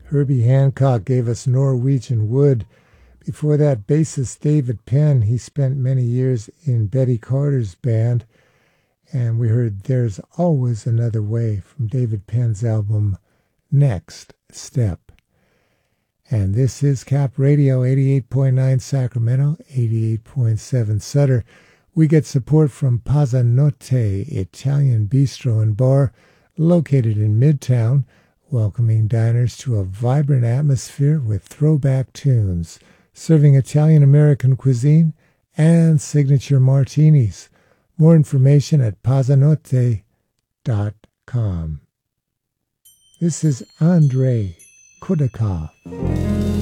Herbie Hancock gave us Norwegian Wood. Before that, bassist David Penn, he spent many years in Betty Carter's band, and we heard There's Always Another Way from David Penn's album Next Step. And this is Cap Radio, 88.9 Sacramento, 88.7 Sutter. We get support from Pazzanotte Italian Bistro and Bar, located in Midtown, welcoming diners to a vibrant atmosphere with throwback tunes, serving Italian-American cuisine and signature martinis. More information at pazzanotte.com. This is Andrei Kudakov.